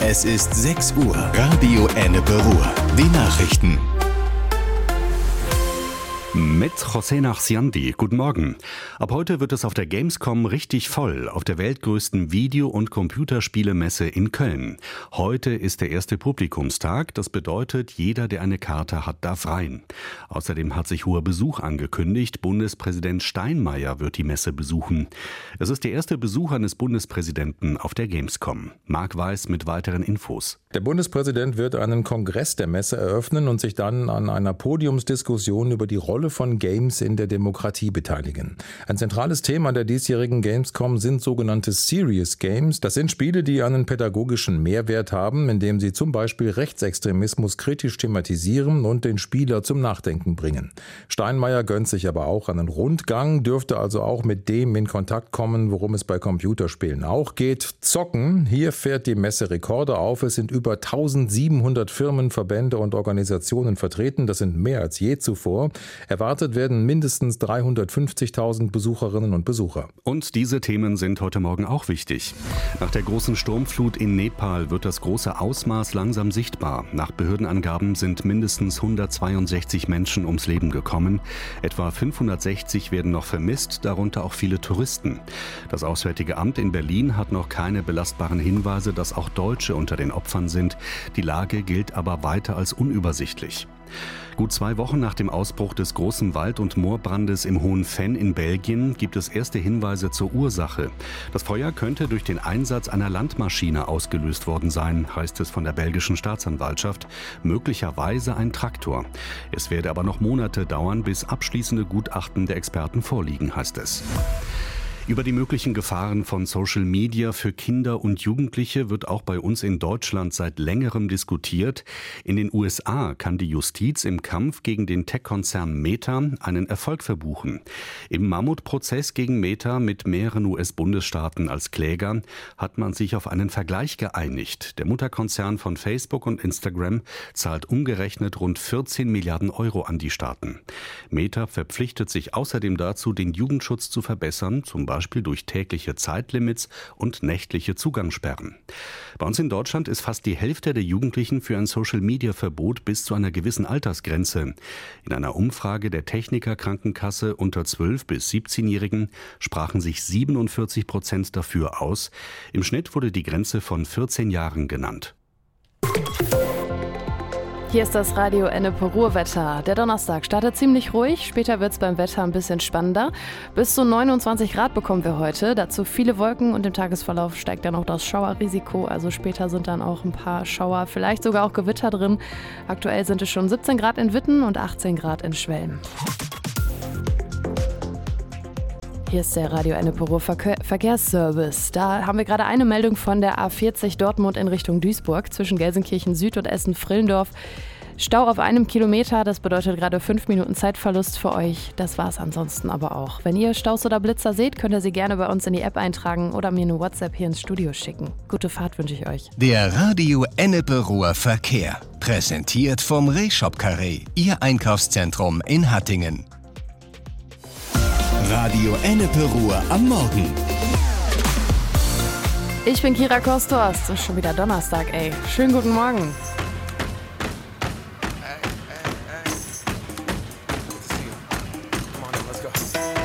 Es ist 6 Uhr. Radio Ennepe Ruhr. Die Nachrichten. Mit José Nachsiandi. Guten Morgen. Ab heute wird es auf der Gamescom richtig voll, auf der weltgrößten Video- und Computerspielemesse in Köln. Heute ist der erste Publikumstag. Das bedeutet, jeder, der eine Karte hat, darf rein. Außerdem hat sich hoher Besuch angekündigt. Bundespräsident Steinmeier wird die Messe besuchen. Es ist der erste Besuch eines Bundespräsidenten auf der Gamescom. Marc Weiß mit weiteren Infos. Der Bundespräsident wird einen Kongress der Messe eröffnen und sich dann an einer Podiumsdiskussion über die Rolle von Games in der Demokratie beteiligen. Ein zentrales Thema der diesjährigen Gamescom sind sogenannte Serious Games. Das sind Spiele, die einen pädagogischen Mehrwert haben, indem sie zum Beispiel Rechtsextremismus kritisch thematisieren und den Spieler zum Nachdenken bringen. Steinmeier gönnt sich aber auch einen Rundgang, dürfte also auch mit dem in Kontakt kommen, worum es bei Computerspielen auch geht: Zocken. Hier fährt die Messe Rekorde auf. Es sind über 1700 Firmen, Verbände und Organisationen vertreten. Das sind mehr als je zuvor. Erwartet werden mindestens 350.000 Besucherinnen und Besucher. Und diese Themen sind heute Morgen auch wichtig. Nach der großen Sturmflut in Nepal wird das große Ausmaß langsam sichtbar. Nach Behördenangaben sind mindestens 162 Menschen ums Leben gekommen. Etwa 560 werden noch vermisst, darunter auch viele Touristen. Das Auswärtige Amt in Berlin hat noch keine belastbaren Hinweise, dass auch Deutsche unter den Opfern sind. Die Lage gilt aber weiter als unübersichtlich. Gut 2 Wochen nach dem Ausbruch des großen Wald- und Moorbrandes im Hohen Venn in Belgien gibt es erste Hinweise zur Ursache. Das Feuer könnte durch den Einsatz einer Landmaschine ausgelöst worden sein, heißt es von der belgischen Staatsanwaltschaft. Möglicherweise ein Traktor. Es werde aber noch Monate dauern, bis abschließende Gutachten der Experten vorliegen, heißt es. Über die möglichen Gefahren von Social Media für Kinder und Jugendliche wird auch bei uns in Deutschland seit längerem diskutiert. In den USA kann die Justiz im Kampf gegen den Tech-Konzern Meta einen Erfolg verbuchen. Im Mammutprozess gegen Meta mit mehreren US-Bundesstaaten als Kläger hat man sich auf einen Vergleich geeinigt. Der Mutterkonzern von Facebook und Instagram zahlt umgerechnet rund 14 Milliarden Euro an die Staaten. Meta verpflichtet sich außerdem dazu, den Jugendschutz zu verbessern, zum Beispiel durch tägliche Zeitlimits und nächtliche Zugangssperren. Bei uns in Deutschland ist fast die Hälfte der Jugendlichen für ein Social-Media-Verbot bis zu einer gewissen Altersgrenze. In einer Umfrage der Techniker Krankenkasse unter 12- bis 17-Jährigen sprachen sich 47% dafür aus. Im Schnitt wurde die Grenze von 14 Jahren genannt. Hier ist das Radio Ennepe Ruhr-Wetter. Der Donnerstag startet ziemlich ruhig, später wird es beim Wetter ein bisschen spannender. Bis zu 29 Grad bekommen wir heute, dazu viele Wolken und im Tagesverlauf steigt dann auch das Schauerrisiko. Also später sind dann auch ein paar Schauer, vielleicht sogar auch Gewitter drin. Aktuell sind es schon 17 Grad in Witten und 18 Grad in Schwelm. Hier ist der Radio Ennepe Ruhr Verkehrsservice. Da haben wir gerade eine Meldung von der A40 Dortmund in Richtung Duisburg zwischen Gelsenkirchen Süd und Essen-Frillendorf. Stau auf 1 Kilometer, das bedeutet gerade 5 Minuten Zeitverlust für euch. Das war's ansonsten aber auch. Wenn ihr Staus oder Blitzer seht, könnt ihr sie gerne bei uns in die App eintragen oder mir eine WhatsApp hier ins Studio schicken. Gute Fahrt wünsche ich euch. Der Radio Ennepe Ruhr Verkehr. Präsentiert vom Rehshop Carré, Ihr Einkaufszentrum in Hattingen. Radio Ennepe Ruhr am Morgen. Ich bin Kira Kostos. Es ist schon wieder Donnerstag, ey. Schönen guten Morgen.